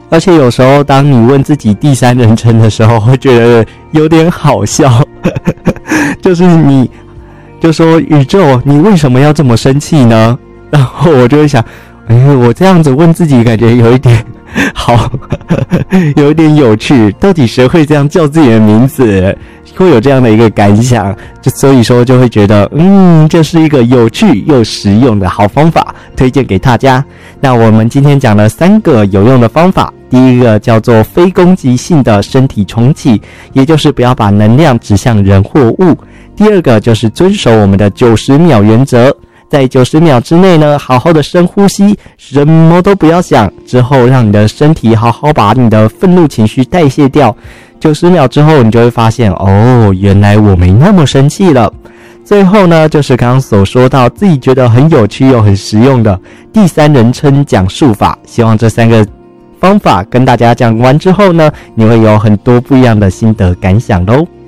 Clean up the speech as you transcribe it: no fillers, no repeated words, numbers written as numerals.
而且有时候当你问自己第三人称的时候，会觉得有点好笑就是你就说宇宙你为什么要这么生气呢？然后我就会想我这样子问自己感觉有一点好有一点有趣，到底谁会这样叫自己的名字，会有这样的一个感想，所以说就会觉得这是一个有趣又实用的好方法，推荐给大家。那我们今天讲了3个有用的方法，第一个叫做非攻击性的身体重启，也就是不要把能量指向人或物。第二个就是遵守我们的90秒原则，在90秒之内呢，好好的深呼吸，什么都不要想，之后让你的身体好好把你的愤怒情绪代谢掉。90秒之后，你就会发现原来我没那么生气了。最后呢，就是刚刚所说到自己觉得很有趣又很实用的第三人称讲述法。希望这3个方法跟大家讲完之后呢，你会有很多不一样的心得感想咯。